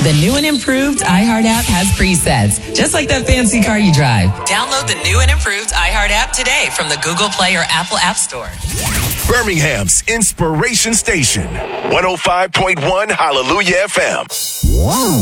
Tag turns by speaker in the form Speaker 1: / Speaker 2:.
Speaker 1: The new and improved iHeart app has presets, just like that fancy car you drive. Download the new and improved iHeart app today from the Google Play or Apple App Store.
Speaker 2: Birmingham's Inspiration Station, 105.1 Hallelujah FM.